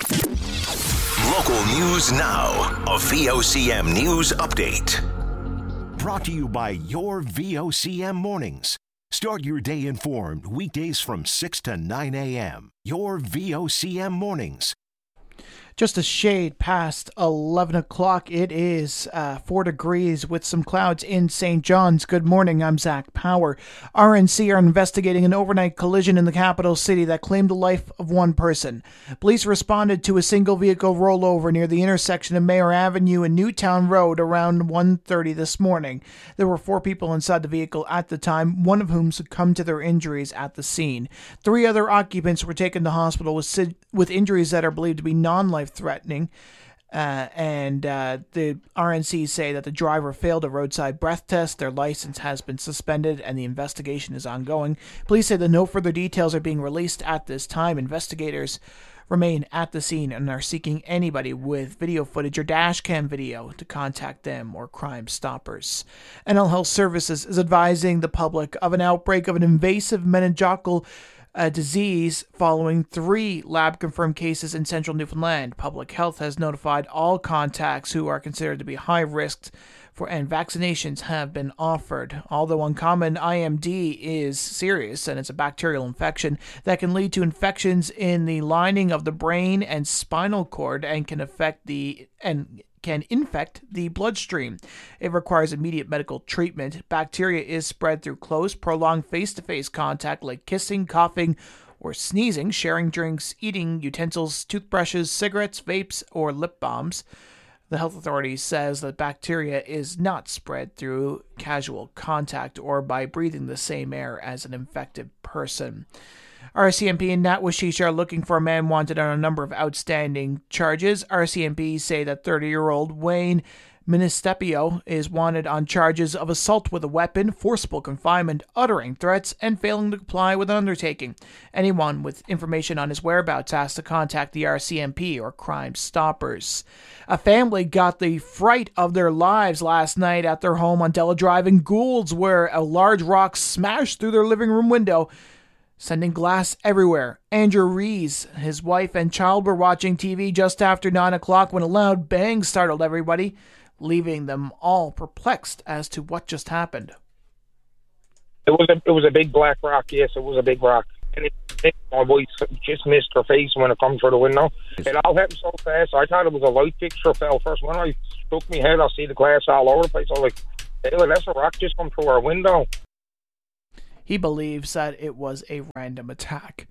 Local news now. A V O C M news update. Brought to you by your V O C M mornings. Start your day informed weekdays from six to nine a.m. Your V O C M mornings. Just a shade past eleven o'clock. It is uh, four degrees with some clouds in Saint John's. Good morning. I'm Zach Power. R N C are investigating an overnight collision in the capital city that claimed the life of one person. Police responded to a single vehicle rollover near the intersection of Mayor Avenue and Newtown Road around one thirty this morning. There were four people inside the vehicle at the time, one of whom succumbed to their injuries at the scene. Three other occupants were taken to hospital with, with injuries that are believed to be non-life threatening, uh, and uh, the R N C say that the driver failed a roadside breath test. Their license has been suspended and the investigation is ongoing. Police say that no further details are being released at this time. Investigators remain at the scene and are seeking anybody with video footage or dash cam video to contact them or Crime Stoppers. N L Health Services is advising the public of an outbreak of an invasive meningococcal A disease following three lab-confirmed cases in central Newfoundland. Public Health has notified all contacts who are considered to be high risk for, and vaccinations have been offered. Although uncommon, I M D is serious, and it's a bacterial infection that can lead to infections in the lining of the brain and spinal cord and can affect the and can infect the bloodstream. It requires immediate medical treatment. Bacteria is spread through close, prolonged face-to-face contact like kissing, coughing, or sneezing, sharing drinks, eating utensils, toothbrushes, cigarettes, vapes, or lip balms. The health authority says that bacteria is not spread through casual contact or by breathing the same air as an infected person. R C M P and Natwashish are looking for a man wanted on a number of outstanding charges. R C M P say that thirty-year-old Wayne Ministepio is wanted on charges of assault with a weapon, forcible confinement, uttering threats, and failing to comply with an undertaking. Anyone with information on his whereabouts has to contact the R C M P or Crime Stoppers. A family got the fright of their lives last night at their home on Della Drive in Goulds, where a large rock smashed through their living room window, sending glass everywhere. Andrew Rees, his wife and child were watching T V just after nine o'clock when a loud bang startled everybody, leaving them all perplexed as to what just happened. It was a it was a big black rock. Yes, it was a big rock, and it, it, my wife just missed her face when it come through the window. It all happened so fast. I thought it was a light fixture fell first. When I stuck my head, I see the glass all over the place. I was like, "Hey, that's a rock just come through our window." He believes that it was a random attack.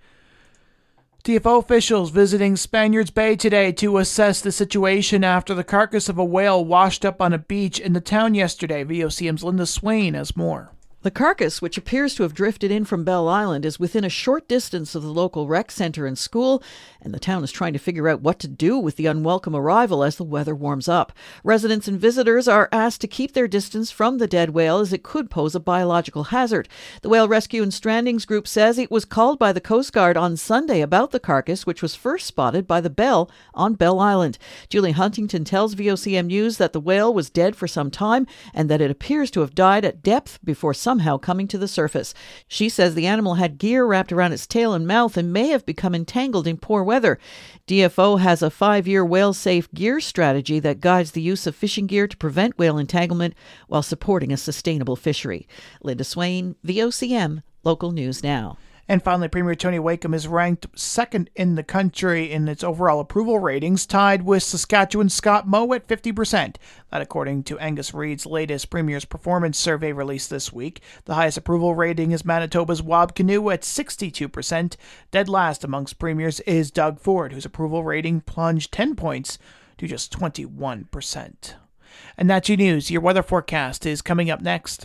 T F O officials visiting Spaniards Bay today to assess the situation after the carcass of a whale washed up on a beach in the town yesterday. V O C M's Linda Swain has more. The carcass, which appears to have drifted in from Bell Island, is within a short distance of the local rec centre and school, and the town is trying to figure out what to do with the unwelcome arrival as the weather warms up. Residents and visitors are asked to keep their distance from the dead whale as it could pose a biological hazard. The Whale Rescue and Strandings Group says it was called by the Coast Guard on Sunday about the carcass, which was first spotted by the Bell on Bell Island. Julie Huntington tells V O C M News that the whale was dead for some time and that it appears to have died at depth before some somehow coming to the surface. She says the animal had gear wrapped around its tail and mouth and may have become entangled in poor weather. D F O has a five-year whale-safe gear strategy that guides the use of fishing gear to prevent whale entanglement while supporting a sustainable fishery. Linda Swain, V O C M, Local News Now. And finally, Premier Tony Wakeham is ranked second in the country in its overall approval ratings, tied with Saskatchewan's Scott Moe at fifty percent. That according to Angus Reid's latest Premier's Performance Survey released this week. The highest approval rating is Manitoba's Wab Kinew at sixty-two percent. Dead last amongst premiers is Doug Ford, whose approval rating plunged ten points to just twenty-one percent. And that's your news. Your weather forecast is coming up next.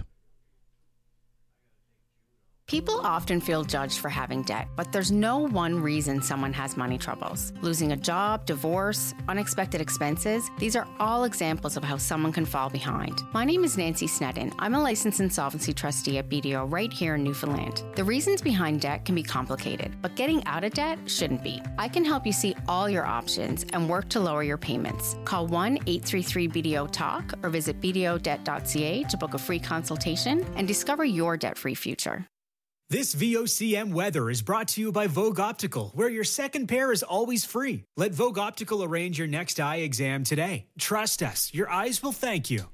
People often feel judged for having debt, but there's no one reason someone has money troubles. Losing a job, divorce, unexpected expenses, these are all examples of how someone can fall behind. My name is Nancy Sneddon. I'm a licensed insolvency trustee at B D O right here in Newfoundland. The reasons behind debt can be complicated, but getting out of debt shouldn't be. I can help you see all your options and work to lower your payments. Call one eight three three B D O talk or visit b d o debt dot c a to book a free consultation and discover your debt-free future. This V O C M weather is brought to you by Vogue Optical, where your second pair is always free. Let Vogue Optical arrange your next eye exam today. Trust us, your eyes will thank you.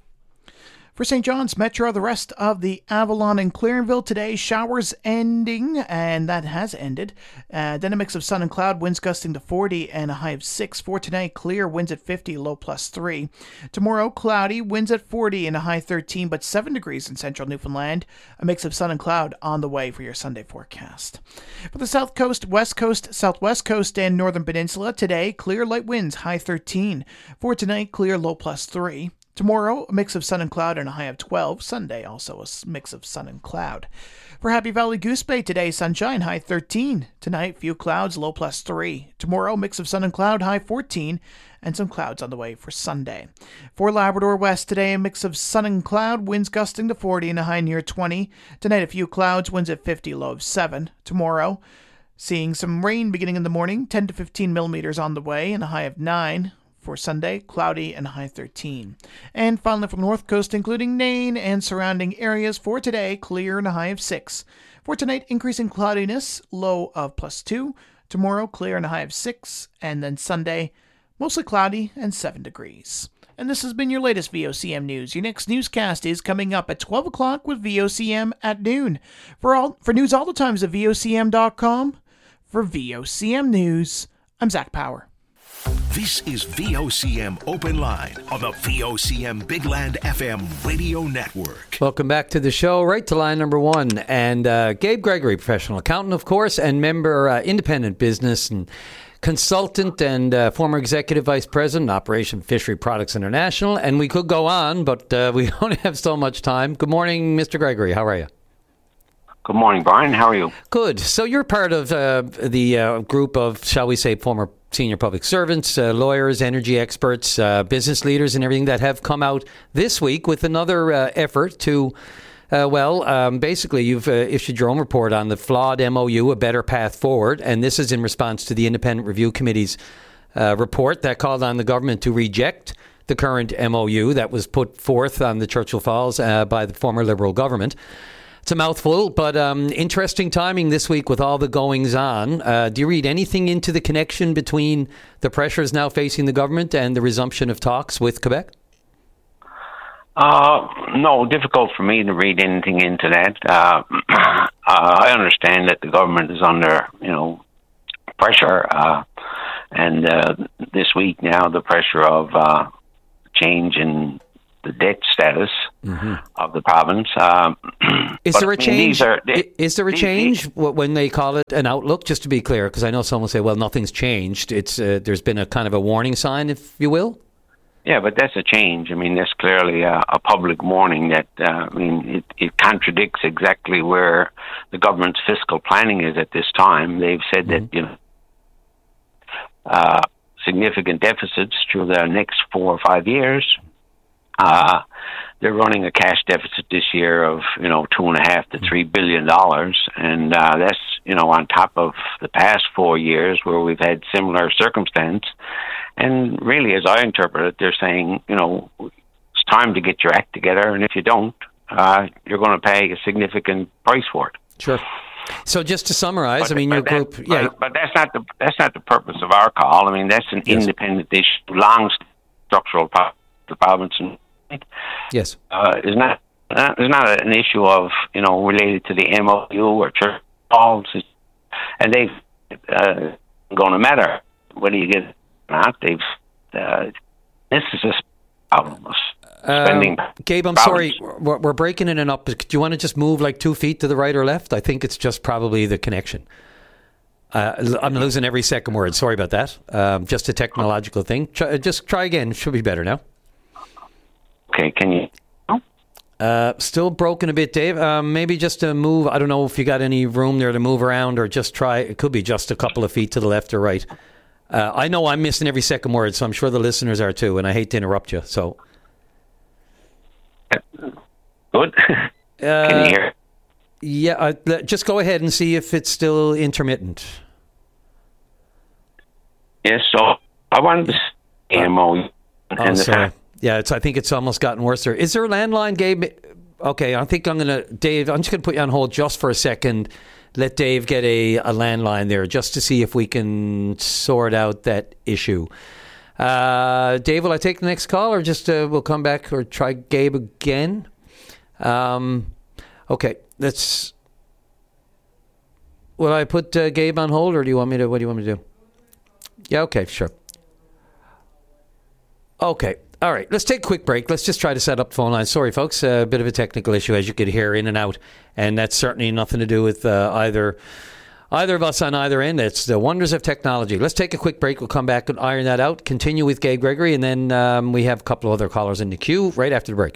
For Saint John's Metro, the rest of the Avalon and Clarenville today, showers ending, and that has ended. Uh, then a mix of sun and cloud, winds gusting to forty and a high of six. For tonight, clear, winds at fifty, low plus three. Tomorrow, cloudy, winds at forty and a high thirteen, but seven degrees in central Newfoundland. A mix of sun and cloud on the way for your Sunday forecast. For the south coast, west coast, southwest coast, and northern peninsula, today, clear, light winds, high thirteen. For tonight, clear, low plus three. Tomorrow, a mix of sun and cloud and a high of twelve. Sunday, also a mix of sun and cloud. For Happy Valley Goose Bay today, sunshine, high thirteen. Tonight, few clouds, low plus three. Tomorrow, mix of sun and cloud, high fourteen. And some clouds on the way for Sunday. For Labrador West today, a mix of sun and cloud, winds gusting to forty and a high near twenty. Tonight, a few clouds, winds at fifty, low of seven. Tomorrow, seeing some rain beginning in the morning, ten to fifteen millimeters on the way and a high of nine. For Sunday, cloudy and high thirteen. And finally from the north coast, including Nain and surrounding areas, for today, clear and a high of six. For tonight, increasing cloudiness, low of plus two. Tomorrow, clear and a high of six. And then Sunday, mostly cloudy and seven degrees. And this has been your latest V O C M News. Your next newscast is coming up at twelve o'clock with V O C M at noon. For all for news all the times at V O C M dot com. For V O C M News, I'm Zach Power. This is V O C M Open Line on the V O C M Big Land F M radio network. Welcome back to the show. Right to line number one. And uh, Gabe Gregory, professional accountant, of course, and member, uh, independent business and consultant and uh, former executive vice president, Operation Fishery Products International. And we could go on, but uh, we only have so much time. Good morning, Mister Gregory. How are you? Good morning, Brian. How are you? Good. So you're part of uh, the uh, group of, shall we say, former senior public servants, uh, lawyers, energy experts, uh, business leaders and everything that have come out this week with another uh, effort to, uh, well, um, basically you've uh, issued your own report on the flawed M O U, A Better Path Forward, and this is in response to the Independent Review Committee's uh, report that called on the government to reject the current M O U that was put forth on the Churchill Falls uh, by the former Liberal government. It's a mouthful, but um, interesting timing this week with all the goings on. Uh, do you read anything into the connection between the pressures now facing the government and the resumption of talks with Quebec? Uh, no, difficult for me to read anything into that. Uh, uh, I understand that the government is under, you know, pressure, uh, and uh, this week now the pressure of uh, change in the debt status mm-hmm. of the province. Um, is there a change? Are, they, is there a these, change these, when they call it an outlook? Just to be clear, because I know someone will say, "Well, nothing's changed." It's uh, there's been a kind of a warning sign, if you will. Yeah, but that's a change. I mean, that's clearly a, a public warning that uh, I mean it, it contradicts exactly where the government's fiscal planning is at this time. They've said mm-hmm. that you know uh, significant deficits through the next four or five years. Uh, they're running a cash deficit this year of, you know, two and a half to three billion dollars. And, uh, that's, you know, on top of the past four years where we've had similar circumstance. And really, as I interpret it, they're saying, you know, it's time to get your act together. And if you don't, uh, you're going to pay a significant price for it. Sure. So just to summarize, but, I mean, your that, group, yeah. But, but that's not the, that's not the purpose of our call. I mean, that's an yes. independent issue, long structural problem. The province and yes, uh, is not uh, is not an issue of you know related to the M O U or church halls, and they've uh, going to matter whether you get it or not. They've uh, this is a problem of spending. Uh, Gabe, I'm problems. sorry, we're, we're breaking in and up. Do you want to just move like two feet to the right or left? I think it's just probably the connection. Uh, I'm losing every second word. Sorry about that. Um, just a technological thing. Try, just try again. It should be better now. Okay, can you? Uh, still broken a bit, Dave. Um, maybe just to move. I don't know if you got any room there to move around, or just try. It could be just a couple of feet to the left or right. Uh, I know I'm missing every second word, so I'm sure the listeners are too. And I hate to interrupt you. So good. uh, can you hear? Yeah, uh, just go ahead and see if it's still intermittent. Yes. So I wanted to see M O U. Oh, sorry. Yeah, it's. I think it's almost gotten worse there. Is there a landline, Gabe? Okay, I think I'm going to, Dave, I'm just going to put you on hold just for a second. Let Dave get a, a landline there just to see if we can sort out that issue. Uh, Dave, will I take the next call or just uh, we'll come back or try Gabe again? Um, okay, let's, will I put uh, Gabe on hold or do you want me to, what do you want me to do? Yeah, okay, sure. Okay. All right, let's take a quick break. Let's just try to set up the phone line. Sorry, folks, a bit of a technical issue, as you could hear, in and out. And that's certainly nothing to do with uh, either either of us on either end. It's the wonders of technology. Let's take a quick break. We'll come back and iron that out. Continue with Gabe Gregory, and then um, we have a couple of other callers in the queue right after the break.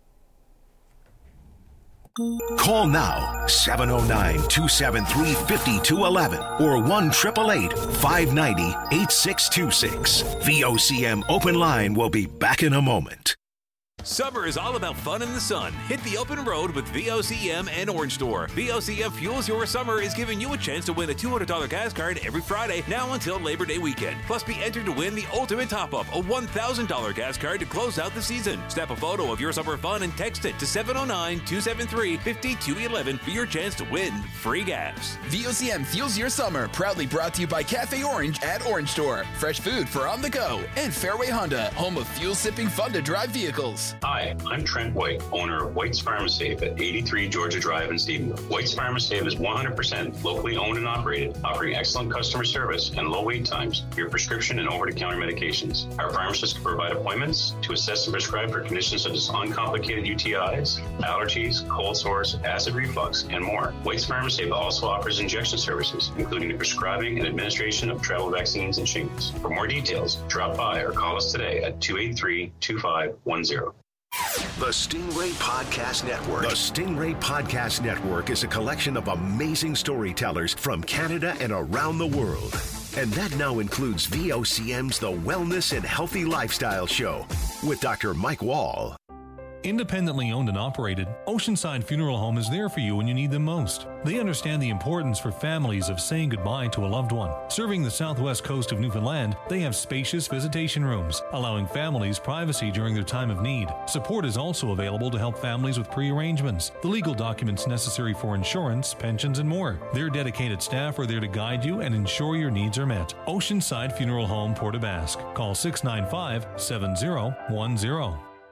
Call now, seven oh nine, two seven three, five two one one or one eight eight eight, five nine zero, eight six two six. V O C M Open Line will be back in a moment. Summer is all about fun in the sun. Hit the open road with V O C M and Orange Store. V O C M Fuels Your Summer is giving you a chance to win a two hundred dollars gas card every Friday now until Labor Day weekend. Plus, be entered to win the ultimate top-up, a one thousand dollars gas card to close out the season. Snap a photo of your summer fun and text it to seven oh nine, two seven three, five two one one for your chance to win free gas. V O C M Fuels Your Summer, proudly brought to you by Cafe Orange at Orange Store. Fresh food for on the go. And Fairway Honda, home of fuel-sipping fun-to-drive vehicles. Hi, I'm Trent White, owner of White's Pharmasafe at eighty-three Georgia Drive in Stephenville. White's Pharmasafe is one hundred percent locally owned and operated, offering excellent customer service and low wait times for your prescription and over-the-counter medications. Our pharmacists can provide appointments to assess and prescribe for conditions such as uncomplicated U T Is, allergies, cold sores, acid reflux, and more. White's Pharmasafe also offers injection services, including the prescribing and administration of travel vaccines and shingles. For more details, drop by or call us today at two eight three, two five one zero. The Stingray Podcast Network. The Stingray Podcast Network is a collection of amazing storytellers from Canada and around the world. And that now includes V O C M's The Wellness and Healthy Lifestyle Show with Doctor Mike Wall. Independently owned and operated, Oceanside Funeral Home is there for you when you need them most. They understand the importance for families of saying goodbye to a loved one. Serving the southwest coast of Newfoundland, they have spacious visitation rooms, allowing families privacy during their time of need. Support is also available to help families with pre-arrangements, the legal documents necessary for insurance, pensions, and more. Their dedicated staff are there to guide you and ensure your needs are met. Oceanside Funeral Home, Port aux Basques. Call six nine five, seven zero one zero.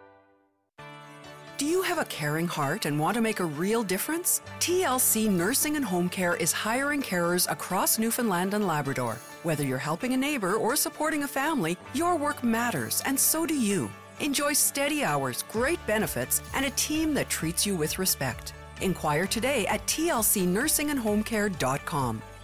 Do you have a caring heart and want to make a real difference? T L C Nursing and Home Care is hiring carers across Newfoundland and Labrador. Whether you're helping a neighbor or supporting a family, your work matters, and so do you. Enjoy steady hours, great benefits, and a team that treats you with respect. Inquire today at T L C nursing and home care dot com.